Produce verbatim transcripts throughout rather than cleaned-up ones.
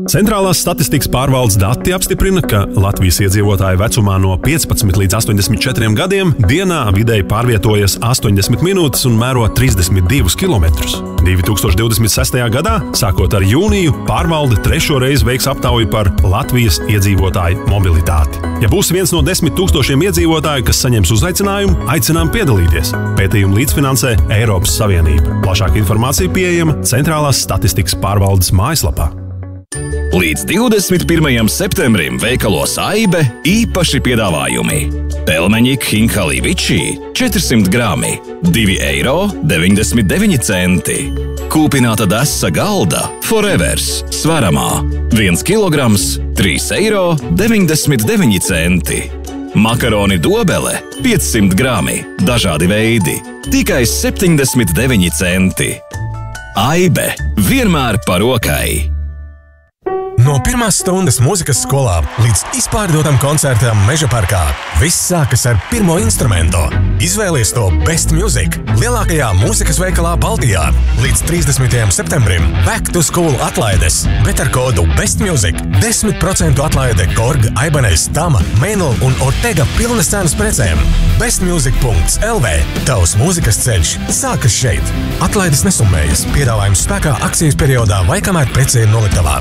Centrālās statistikas pārvaldes dati apstiprina, ka Latvijas iedzīvotāji vecumā no piecpadsmit līdz astoņdesmit četriem gadiem dienā vidēji pārvietojas astoņdesmit minūtes un mēro trīsdesmit divus kilometrus. divi tūkstoši divdesmit sestajā gadā, sākot ar jūniju, pārvalde trešo reizi veiks aptauju par Latvijas iedzīvotāju mobilitāti. Ja būs viens no desmit tūkstošiem iedzīvotāju, kas saņems uzaicinājumu, aicinām piedalīties. Pētījumu līdzfinansē Eiropas Savienība. Plašāka informācija pieejama Centrālās statistikas pārvaldes mājaslapā. Līdz divdesmit pirmajam septembrim veikalos Aibe īpaši piedāvājumi. Pelmeņik Hinkali Vičī četrsimt grami, divi eiro deviņdesmit deviņi centi. Kūpināta desa galda Forevers svaramā, viens kilograms, trīs eiro deviņdesmit deviņi centi. Makaroni dobele piecsimt grami, dažādi veidi, tikai septiņdesmit deviņi centi. Aibe vienmēr par rokai. No pirmās stundas mūzikas skolā līdz izpārdotam koncertam Meža parkā. Viss sākas ar pirmo instrumentu. Izvēlies to Best Music lielākajā mūzikas veikalā Baltijā. Līdz trīsdesmitajam septembrim Back to School atlaides, bet ar kodu Best Music desmit procentu atlaide Korg, Aibanais, Tama, Mēnul un Ortega pilnas cenas precēm. bestmusic punkts l v. Tavs mūzikas ceļš sākas šeit. Atlaides nesummējas. Piedāvājums spēkā akcijas periodā vai kamēr prece ir noliktavā.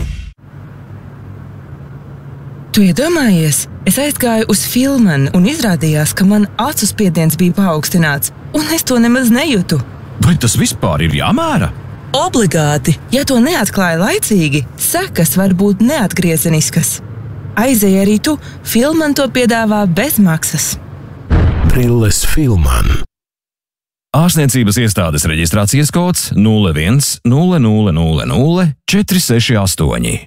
Tu iedomājies, es aizgāju uz Filmanu un izrādījās, ka man acu spiediens bija paaugstināts, un es to nemaz nejūtu. Vai tas vispār ir jāmēra? Obligāti, ja to neatklāja laicīgi, sekas var būt neatgriezeniskas. Aizej arī tu, Filman to piedāvā bez maksas. Brilles Filman. Ārstniecības iestādes reģistrācijas kods nulle viens nulle nulle nulle nulle četri seši astoņi.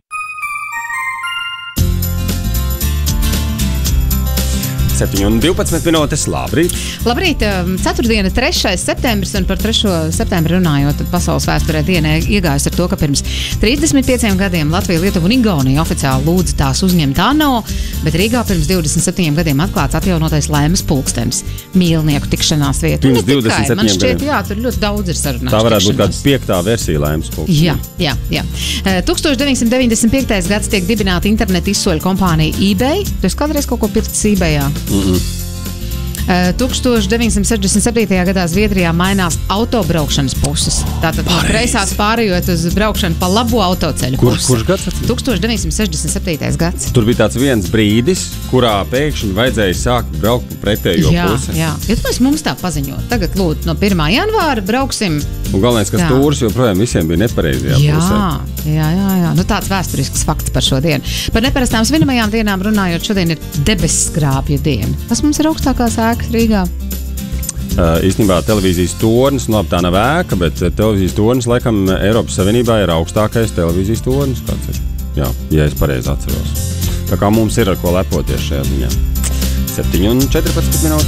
septiņi un divpadsmit minūtes, labrīt. Labrīt, ceturtdiena, trešais septembris, un par trešo septembri runājot, pasaules vēsturē dienā iegājas ar to, ka pirms trīsdesmit pieciem gadiem Latvija, Lietuva un Igaunija oficiāli lūdza tās uzņemt ANO, bet Rīgā pirms divdesmit septiņiem gadiem atklāts atjaunotais Laimas pulkstenis, mīlnieku tikšanās vieta. Pirms divdesmit septiņiem Man šķiet, gadiem. jā, tur ļoti daudz ir sarunāts. Tā varētu būt kāda piektā versija Laimas pulkstenis. Jā, jā, jā. tukstovš deviņsimt deviņdesmit piektais gads tiek dibināta interneta izsoļu kompānija eBay. Tu esi kādreiz kaut ko pircis eBayā? Mm-mm. tukstovš deviņsimt sešdesmit septītajā gadā Zviedrijā mainās autobraukšanas puses. Tātad no kreisās pārējot uz braukšanu pa labo autoceļu Kur, pusi. kurš gads? tukstovš deviņsimt sešdesmit septītais gads. Tur bija tāds viens brīdis, kurā pēkšņi vajadzēja sākt braukt pa pretējo jā, pusi. Jā, ja tu esi mums tā paziņot. Tagad lūdzu, no pirmā janvāra brauksim. Un galvenais, ka Jā. stūris joprojām visiem bija nepareizajā Jā, pusē. jā, jā, jā. Nu, tāds vēsturisks fakts par šo dienu. Par neparastām svinamajām dienām runājot, šodien ir debesskrāpju diena. Kas mums ir augstākās ēkas Rīgā? Uh, īstenībā televīzijas tornis, nu labi, tā nav ēka, bet televīzijas tornis laikam Eiropas Savienībā ir augstākais televīzijas tornis. Kāds ir? Jā, ja es pareizi atceros. Tā kā mums ir ar ko lepoties šajā ziņā. septiņi un četrpadsmit minūtes.